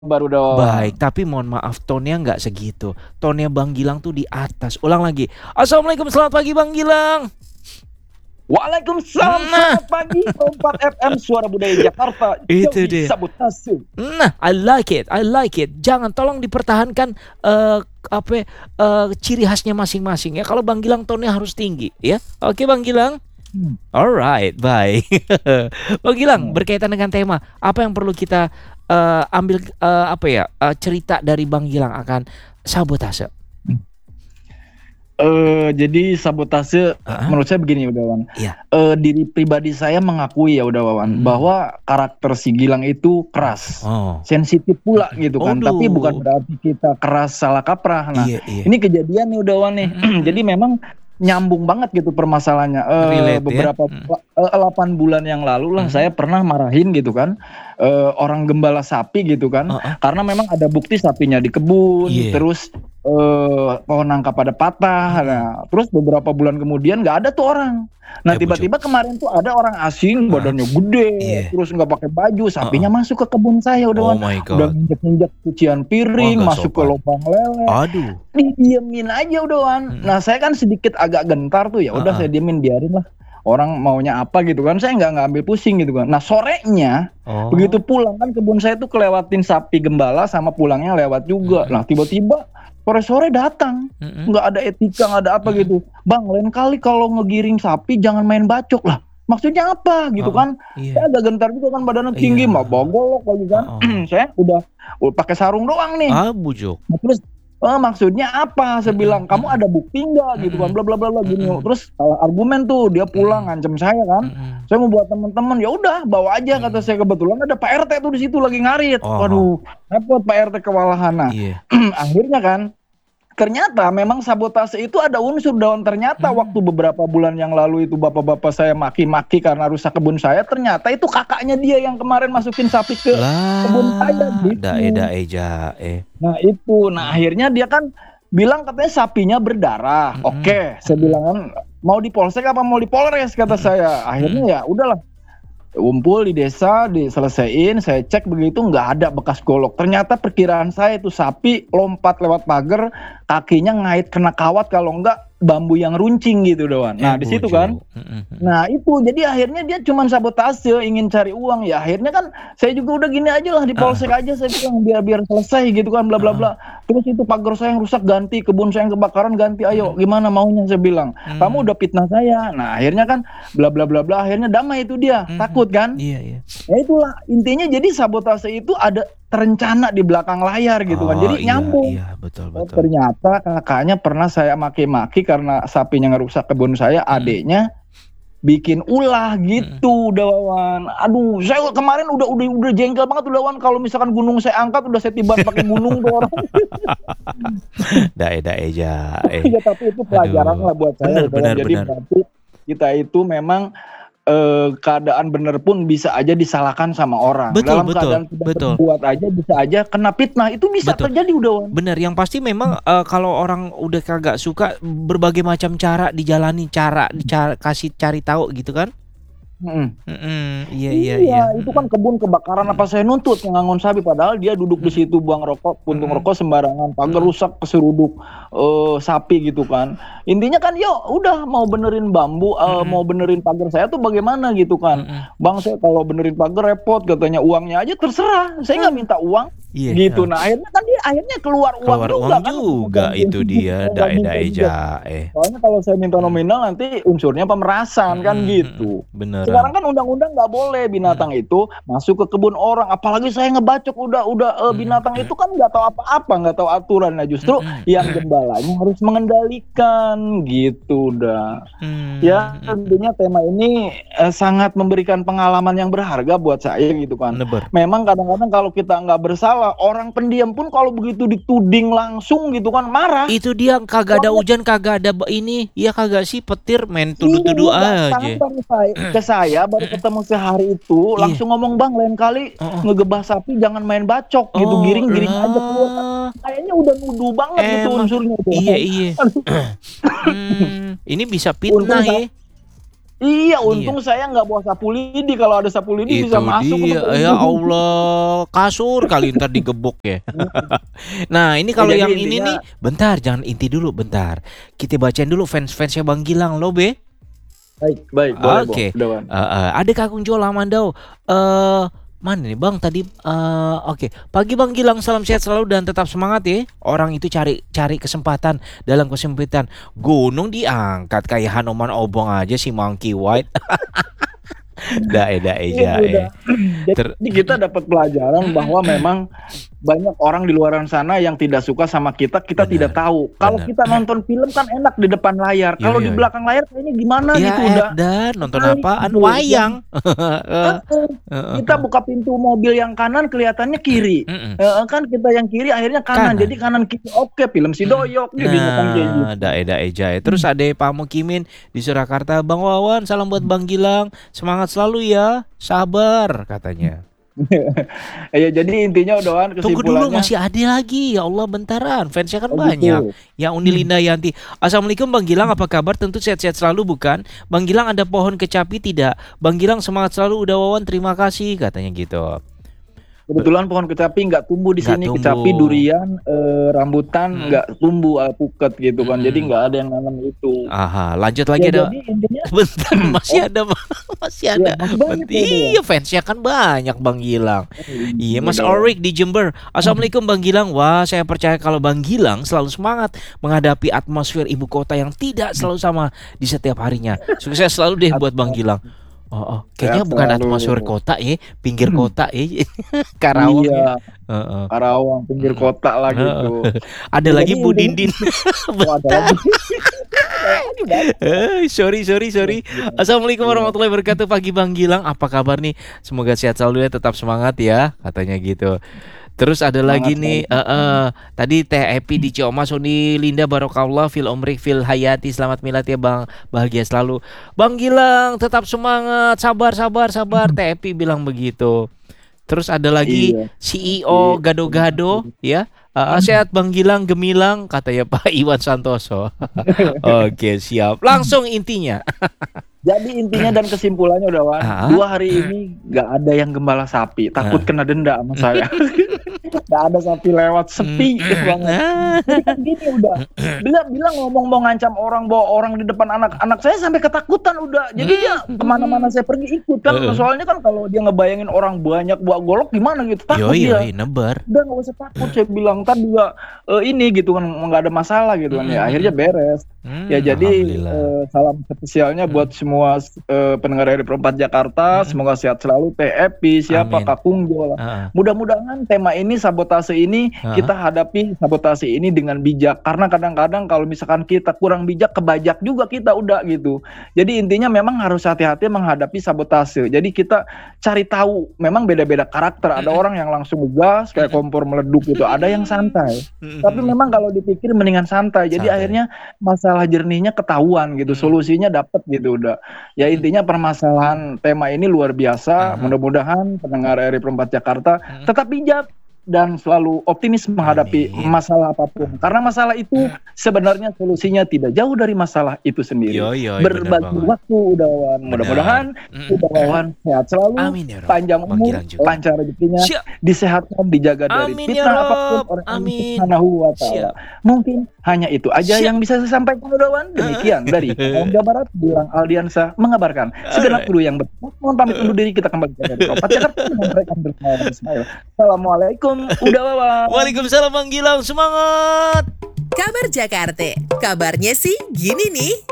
Baru doang. Baik, tapi mohon maaf tone-nya nggak segitu. Tone-nya Bang Gilang tuh di atas. Ulang lagi. Assalamualaikum, selamat pagi Bang Gilang. Waalaikumsalam, Nah, selamat pagi. 4 FM Suara Budaya Jakarta. itu Jauhi dia. sabotase. Nah, I like it, I like it. Jangan, tolong dipertahankan apa ciri khasnya masing-masing ya. Kalau Bang Gilang tone-nya harus tinggi ya. Oke Bang Gilang. Hmm. Alright, baik. Bang Gilang, Hmm. berkaitan dengan tema, apa yang perlu kita ambil cerita dari Bang Gilang akan sabotase? Jadi sabotase menurut saya begini udah Wan. Iya. Diri pribadi saya mengakui ya udah Wawan bahwa karakter si Gilang itu keras. Oh. Sensitif pula gitu kan. Aduh. Tapi bukan berarti kita keras salah kaprah. Nah, Iya. ini kejadian nih udah Wan nih. Jadi memang nyambung banget gitu permasalahannya. Relate, Beberapa 8 bulan yang lalu lah saya pernah marahin gitu kan orang gembala sapi gitu kan. Karena memang ada bukti sapinya di kebun, terus pohon nangka pada patah. Nah, terus beberapa bulan kemudian nggak ada tuh orang. Nah, tiba-tiba kemarin tuh ada orang asing, badannya gede, terus nggak pakai baju, sapinya masuk ke kebun saya udah udah injek cucian piring, masuk ke lubang lele. Aduh. Didiemin aja udah Wan. Nah, saya kan sedikit agak gentar tuh ya, udah saya diemin, biarin lah. Orang maunya apa gitu kan, saya nggak ambil pusing gitu kan. Nah, sorenya begitu pulang kan kebun saya tuh kelewatin sapi gembala sama pulangnya lewat juga. Nah, tiba-tiba sore-sore datang, nggak ada etika, nggak ada apa gitu. Bang, lain kali kalau ngegiring sapi jangan main bacok lah. Maksudnya apa gitu kan? Saya agak gentar juga kan, badannya tinggi, mah bogolok lagi kan. Saya udah pakai sarung doang nih. Bujuk. Nah, terus maksudnya apa? Saya bilang, kamu ada bukti nggak gitu kan? Bla bla bla bla gini. Terus argumen tuh dia pulang ngancem saya kan. Saya mau buat teman-teman, ya udah bawa aja kata saya. Kebetulan ada Pak RT tuh di situ lagi ngarit. Waduh, repot Pak RT kewalahan. Nah, akhirnya kan ternyata memang sabotase itu ada unsur daun. Ternyata waktu beberapa bulan yang lalu itu bapak-bapak saya maki-maki karena rusak kebun saya, ternyata itu kakaknya dia yang kemarin masukin sapi ke kebun saya gitu. Nah itu, nah akhirnya dia kan bilang katanya sapinya berdarah. Oke, saya bilang kan mau dipolsek apa mau dipolres kata saya. Akhirnya ya udahlah, kumpul di desa, diselesaiin, saya cek begitu nggak ada bekas golok. Ternyata perkiraan saya itu sapi lompat lewat pagar, kakinya ngait kena kawat, kalau enggak bambu yang runcing gitu doang. Nah di situ kan. Nah itu jadi akhirnya dia cuman sabotase, ingin cari uang ya. Akhirnya kan saya juga udah gini aja lah, di polsek aja saya bilang biar selesai gitu kan, bla bla bla. Terus itu pagar saya yang rusak ganti, kebun saya yang kebakaran ganti. Ayo gimana maunya, saya bilang. Kamu udah fitnah saya. Nah akhirnya kan bla bla bla bla, akhirnya damai itu dia. Takut kan? Iya. Ya itulah intinya, jadi sabotase itu ada terencana di belakang layar gitu kan. Jadi nyambung. Iya, betul. Ternyata kakaknya pernah saya maki-maki karena sapinya ngerusak kebun saya, adeknya bikin ulah gitu Dawan. Aduh, saya kemarin udah jengkel banget udah Wan, kalau misalkan gunung saya angkat udah saya tiban pakai gunung tuh orang. Ya, tapi itu pelajaran lah buat saya. Benar. Jadi berarti kita itu memang keadaan bener pun bisa aja disalahkan sama orang. Dalam keadaan tidak berbuat aja bisa aja kena fitnah. Itu bisa terjadi udah. Bener, yang pasti memang kalau orang udah kagak suka, berbagai macam cara dijalani, kasih cari tahu gitu kan. Iya. Itu kan kebun kebakaran, apa saya nuntut ngangon sapi, padahal dia duduk di situ buang rokok, puntung rokok sembarangan, pagar rusak keseruduk sapi gitu kan. Intinya kan yuk udah mau benerin bambu, mau benerin pagar saya tuh bagaimana gitu kan. Bang, saya kalau benerin pagar repot katanya, uangnya aja terserah, saya nggak minta uang. Gitu. Nah akhirnya kan dia keluar uang juga kan? Itu dia Soalnya kalau saya minta nominal nanti unsurnya pemerasan kan gitu. Beneran. Sekarang kan undang-undang nggak boleh binatang itu masuk ke kebun orang, apalagi saya ngebacok udah binatang itu kan nggak tahu apa-apa, nggak tahu aturan. Nah justru yang gembalanya harus mengendalikan gitu dah. Ya tentunya tema ini sangat memberikan pengalaman yang berharga buat saya gitu kan. Memang kadang-kadang kalau kita nggak bersalah, orang pendiam pun kalau begitu dituding langsung gitu kan marah. Itu dia, kagak ada hujan, kagak ada ini, ya kagak sih petir, main tuduh-tuduh aja. Ke saya baru ketemu sehari itu langsung ngomong, Bang, lain kali ngegebah sapi jangan main bacok gitu, giring-giring aja keluar. Kayaknya udah nuduh banget gitu unsurnya tuh. Iya. Ini bisa fitnah ya. Iya, Iya. untung saya nggak bawa sapu lidi. Kalau ada sapu lidi Itu bisa masuk dia, untuk ya Allah, kasur kali ntar digebuk ya. Nah, ini kalau Jadi yang ini nih, intinya bentar, jangan inti dulu, bentar. Kita bacain dulu fans-fansnya Bang Gilang lo, Be. baik, baik, boleh, Bang. Oke. Udah, Wan. Ada Kakung Jo Lamandau. Mana nih Bang tadi? Oke. Pagi Bang Gilang, salam sehat selalu dan tetap semangat ya. Orang itu cari kesempatan dalam kesempitan. Gunung diangkat kayak Hanuman Obong aja si Monkey White. Dae Itu udah. Jadi kita dapat pelajaran bahwa memang banyak orang di luar sana yang tidak suka sama kita Benar, tidak tahu. Kalau benar. kita nonton film kan enak di depan layar. Iya, Kalau iya, di iya. belakang layar kayaknya gimana Ya gitu udah. dan nonton Kali apaan? gitu. Wayang. Kita buka pintu mobil yang kanan kelihatannya kiri. Kan kita yang kiri akhirnya kanan. Kanan. Jadi kanan kiri oke, film si Doyok jadinya kan kayak gitu. Nah, dae jaya. Terus ada Pak Mukimin di Surakarta, Bang Wawan, salam buat Bang Gilang, semangat selalu ya, sabar katanya. Ya jadi intinya udah Wan, Tunggu dulu, kesimpulannya masih ada lagi. Ya Allah, bentaran. Fansnya kan oh banyak. gitu. Ya Uni Linda Yanti. Assalamualaikum Bang Gilang, apa kabar? Tentu sehat-sehat selalu bukan? Bang Gilang ada pohon kecapi tidak? Bang Gilang semangat selalu, udah Wawan terima kasih katanya gitu. Kebetulan pohon kecapi nggak tumbuh di Nggak sini. tumbuh. Kecapi, durian, rambutan nggak tumbuh alpukat gitu kan. Jadi nggak ada yang nanam itu. Aha, lanjut lagi Ya, ada. jadi intinya Bentar, masih ada Bang. Masih ada. masih banyak ya, Iya, fansnya kan banyak Bang Gilang. Iya, Mas udah. Orik di Jember. Assalamualaikum Bang Gilang. Wah, saya percaya kalau Bang Gilang selalu semangat menghadapi atmosfer ibu kota yang tidak selalu sama di setiap harinya. Sukses selalu deh buat Bang Gilang. Kayaknya Sehat bukan selalu. atmosfer kota ya, pinggir kota ya. Karawang Iya, ya. Heeh. Karawang pinggir kota lah gitu. Ada Jadi lagi Bu intinya- Dindin. Oh, ada lagi. Sorry. Assalamualaikum warahmatullahi wabarakatuh. Pagi Bang Gilang, apa kabar nih? Semoga sehat selalu ya, tetap semangat ya, katanya gitu. Terus ada lagi nih, tadi Teh Epi di Cioma, Sony Linda Barokallah, Fil Omrik, Fil Hayati, selamat milad ya Bang, bahagia selalu. Bang Gilang, tetap semangat, sabar. Teh Epi bilang begitu. Terus ada lagi Iya. CEO Gado-Gado ya. Sehat Bang Gilang gemilang katanya Pak Iwan Santoso. Oke, siap. Langsung intinya. Jadi intinya dan kesimpulannya udah Wan, 2 hari ini nggak ada yang gembala sapi, takut kena denda sama saya. Nggak ada sapi lewat, sepi banget. Jadi kan gini udah, bilang ngomong mau ngancam orang, bawa orang di depan anak saya sampai ketakutan udah. Jadi dia kemana-mana saya pergi ikut kan. Soalnya kan kalau dia ngebayangin orang banyak bawa golok gimana gitu, takut dia. Nebar. Udah nggak usah takut, saya bilang kan juga ini gitu kan nggak ada masalah gitu kan ya. Akhirnya beres. Ya jadi salam spesialnya buat semua pendengar dari Perempat Jakarta, semoga sehat selalu. Teh Epi, siapa, Kakung Jo lah. Mudah-mudahan tema ini, sabotase ini, kita hadapi sabotase ini dengan bijak. Karena kadang-kadang kalau misalkan kita kurang bijak, kebajak juga kita udah gitu. Jadi intinya memang harus hati-hati menghadapi sabotase. Jadi kita cari tahu, memang beda-beda karakter. Ada orang yang langsung gas kayak kompor meleduk gitu, ada yang santai. Tapi memang kalau dipikir mendingan santai. Jadi akhirnya masalah jernihnya ketahuan gitu, solusinya dapat gitu udah. Ya intinya permasalahan tema ini luar biasa. Mudah-mudahan pendengar RRI Perempat Jakarta tetap bijak dan selalu optimis menghadapi masalah apapun. Karena masalah itu sebenarnya solusinya tidak jauh dari masalah itu sendiri. Berbagi waktu udah Wan. Mudah-mudahan udah Wan sehat selalu, panjang umur, lancar rezekinya, disehatkan, dijaga dari fitnah apapun oleh Allah Subhanahu wa Ta'ala. Mungkin hanya itu aja yang bisa saya sampaikan udah Wan. Demikian dari Jawa Barat, Gilang Aldiansa mengabarkan. Segenap guru yang mohon pamit undur diri, kita kembali ke Perempat Jakarta memberikan bersama Ismail. Assalamualaikum. Udah Wawan. Waalaikumsalam Bang Gilang, semangat. Kabar Jakarta, kabarnya sih gini nih.